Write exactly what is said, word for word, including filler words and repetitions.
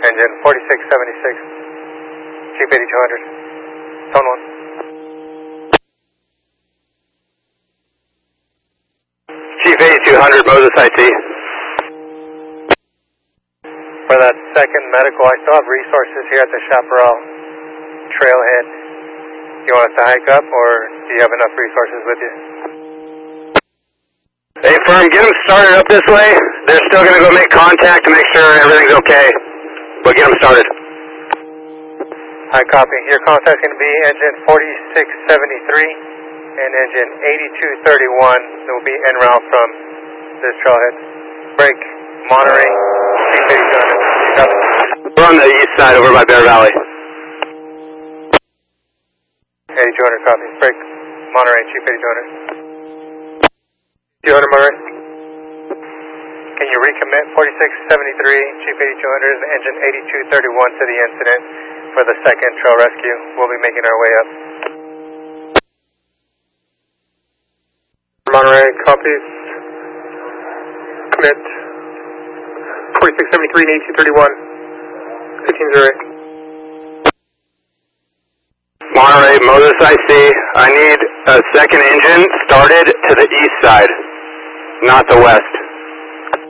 Engine forty-six seventy-six, Chief eighty-two hundred, tone one. Chief eighty-two hundred, Moses I T. For that second medical, I still have resources here at the Chaparral trailhead. Do you want us to hike up, or do you have enough resources with you? Hey, firm, get them started up this way. They're still going to go make contact to make sure everything's okay, but get them started. I copy. Your contact's going to be engine forty-six seventy-three and engine eighty-two thirty-one. It will be en route from this trailhead. Break, Monterey, Chief eighty-two hundred. We're on the east side over by Bear Valley. eighty-two hundred copy. Break, Monterey, Chief eighty-two hundred. two hundred Monterey. Can you recommit forty-six seventy-three, Chief eighty-two hundred, and engine eighty-two thirty-one to the incident for the second trail rescue? We'll be making our way up. Monterey, copies. Commit. forty-six seventy-three and eighty-two thirty-one. fifteen zero eight. Monterey, Moses I C. I need a second engine started to the east side, not the west.